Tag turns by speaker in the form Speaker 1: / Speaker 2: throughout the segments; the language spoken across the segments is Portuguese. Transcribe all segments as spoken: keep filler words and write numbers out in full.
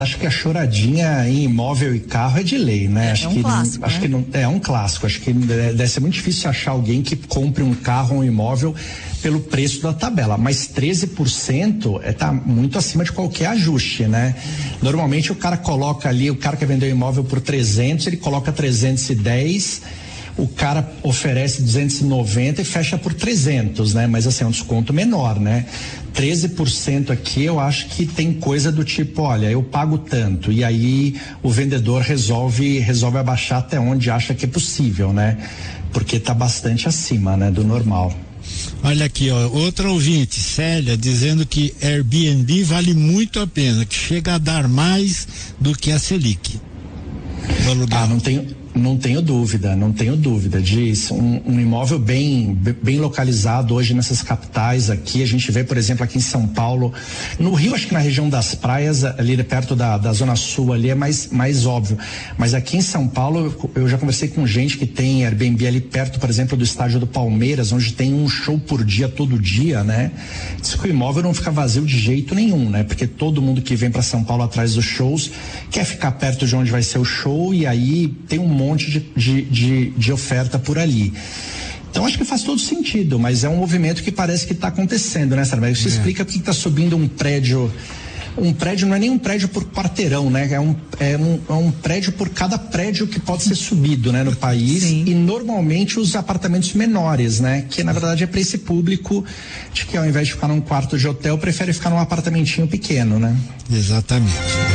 Speaker 1: Acho que a choradinha em imóvel e carro é de lei, né?
Speaker 2: É
Speaker 1: acho
Speaker 2: um
Speaker 1: que
Speaker 2: clássico,
Speaker 1: não, acho
Speaker 2: né?
Speaker 1: que não, é um clássico. Acho que deve ser muito difícil achar alguém que compre um carro ou um imóvel pelo preço da tabela. Mas treze por cento é, tá muito acima de qualquer ajuste, né? Normalmente o cara coloca ali, o cara que vendeu o imóvel por trezentos, ele coloca trezentos e dez. O cara oferece duzentos e noventa e fecha por trezentos, né? Mas assim, é um desconto menor, né? treze por cento aqui eu acho que tem coisa do tipo, olha, eu pago tanto, e aí o vendedor resolve, resolve abaixar até onde acha que é possível, né? Porque tá bastante acima, né? Do normal.
Speaker 3: Olha aqui, ó, outra ouvinte, Célia, dizendo que Airbnb vale muito a pena, que chega a dar mais do que a Selic.
Speaker 1: Ah, não tenho, não tenho dúvida, não tenho dúvida disso. Um, um imóvel bem, bem localizado hoje nessas capitais aqui, a gente vê, por exemplo, aqui em São Paulo, no Rio, acho que na região das praias, ali perto da, da Zona Sul ali é mais, mais óbvio. Mas aqui em São Paulo, eu, eu já conversei com gente que tem Airbnb ali perto, por exemplo, do estádio do Palmeiras, onde tem um show por dia, todo dia, né? Diz que o imóvel não fica vazio de jeito nenhum, né? Porque todo mundo que vem para São Paulo atrás dos shows quer ficar perto de onde vai ser o show, e aí tem um monte de, de, de, de oferta por ali. Então acho que faz todo sentido, mas é um movimento que parece que está acontecendo, né, Sarmé? Isso é. Explica porque está subindo um prédio. Um prédio não é nem um prédio por quarteirão, né? É um, é um, é um prédio por cada prédio que pode ser subido, né? No país. Sim. E normalmente os apartamentos menores, né? Que na verdade é para esse público de que ao invés de ficar num quarto de hotel, prefere ficar num apartamentinho pequeno, né?
Speaker 3: Exatamente.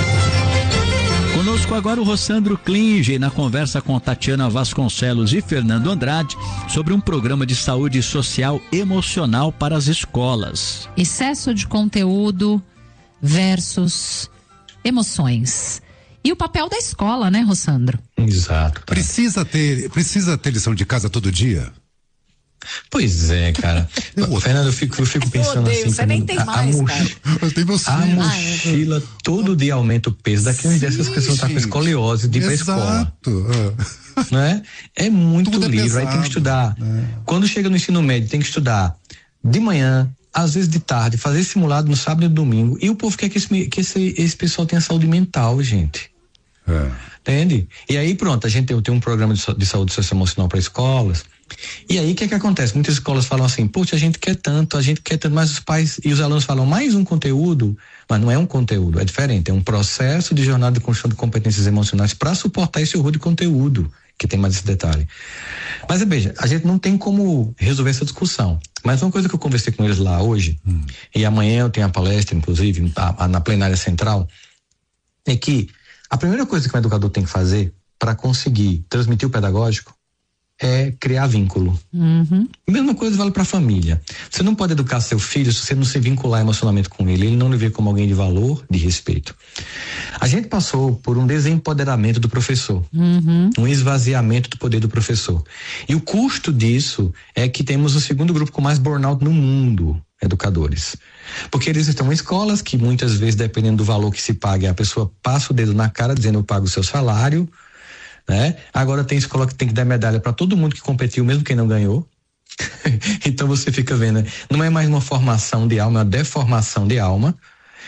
Speaker 4: Conosco agora o Rossandro Klinge na conversa com Tatiana Vasconcelos e Fernando Andrade sobre um programa de saúde social emocional para as escolas.
Speaker 2: Excesso de conteúdo versus emoções. E o papel da escola, né, Rossandro?
Speaker 5: Exato. Tá.
Speaker 6: Precisa ter, precisa ter lição de casa todo dia?
Speaker 5: Pois é, cara. Eu, Fernando, eu fico, eu fico pensando eu odeio, assim.
Speaker 2: Você nem tem mais, a, a,
Speaker 6: cara. Eu tenho meus
Speaker 5: a mochila ah, todo dia aumenta o peso. Daqui uns dias essas pessoas estão com escoliose de ir pra escola. Não é? É muito Tudo livro. É pesado, aí tem que estudar. É. Quando chega no ensino médio, tem que estudar de manhã, às vezes de tarde, fazer simulado no sábado e no domingo. E o povo quer que esse, que esse, esse pessoal tenha saúde mental, gente. É. Entende? E aí pronto, a gente tem, tem um programa de, de saúde socioemocional para escolas. E aí o que é que acontece? Muitas escolas falam assim, poxa, a gente quer tanto, a gente quer tanto, mas os pais e os alunos falam mais um conteúdo, mas não é um conteúdo, é diferente, é um processo de jornada de construção de competências emocionais para suportar esse horror de conteúdo, que tem mais esse detalhe. Mas veja, a gente não tem como resolver essa discussão, mas uma coisa que eu conversei com eles lá hoje, hum. e amanhã eu tenho a palestra, inclusive, a, a, na plenária central, é que a primeira coisa que um educador tem que fazer para conseguir transmitir o pedagógico é criar vínculo.
Speaker 2: Uhum.
Speaker 5: Mesma coisa vale para a família. Você não pode educar seu filho se você não se vincular emocionalmente com ele, ele não lhe vê como alguém de valor, de respeito. A gente passou por um desempoderamento do professor,
Speaker 2: uhum.
Speaker 5: um esvaziamento do poder do professor. E o custo disso é que temos o segundo grupo com mais burnout no mundo, educadores. Porque eles estão em escolas que muitas vezes, dependendo do valor que se paga, a pessoa passa o dedo na cara dizendo eu pago o seu salário, né? Agora tem escola que tem que dar medalha para todo mundo que competiu, mesmo quem não ganhou. Então você fica vendo, né? Não é mais uma formação de alma, é uma deformação de alma.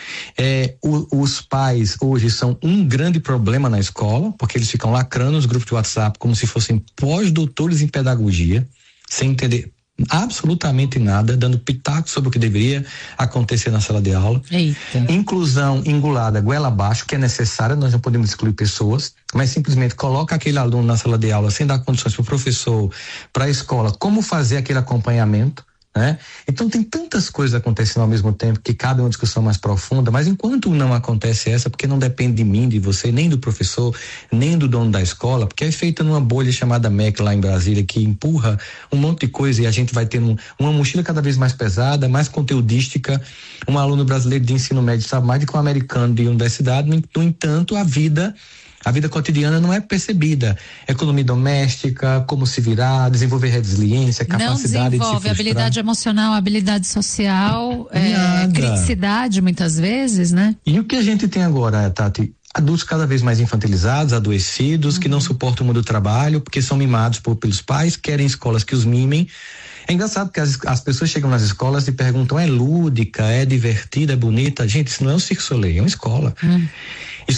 Speaker 5: É, o, os pais hoje são um grande problema na escola, porque eles ficam lacrando os grupos de WhatsApp como se fossem pós-doutores em pedagogia, sem entender absolutamente nada, dando pitaco sobre o que deveria acontecer na sala de aula.
Speaker 2: Eita.
Speaker 5: Inclusão engolada, goela abaixo, que é necessária, nós não podemos excluir pessoas, mas simplesmente coloca aquele aluno na sala de aula sem dar condições para o professor, para a escola, como fazer aquele acompanhamento, né? Então tem tantas coisas acontecendo ao mesmo tempo que cabe uma discussão mais profunda, mas enquanto não acontece essa, porque não depende de mim, de você, nem do professor, nem do dono da escola, porque é feita numa bolha chamada M E C lá em Brasília, que empurra um monte de coisa e a gente vai ter um, uma mochila cada vez mais pesada, mais conteudística. Um aluno brasileiro de ensino médio sabe mais do que um americano de universidade. No entanto, a vida A vida cotidiana não é percebida. Economia doméstica, como se virar, desenvolver resiliência, capacidade de se
Speaker 2: Não desenvolve habilidade emocional, habilidade social, é, criticidade muitas vezes, né?
Speaker 5: E o que a gente tem agora, Tati? Adultos cada vez mais infantilizados, adoecidos, uhum. que não suportam o mundo do trabalho, porque são mimados por, pelos pais, querem escolas que os mimem. É engraçado que as, as pessoas chegam nas escolas e perguntam, é lúdica, é divertida, é bonita? Gente, isso não é um Cirque du Soleil, é uma escola. Hum.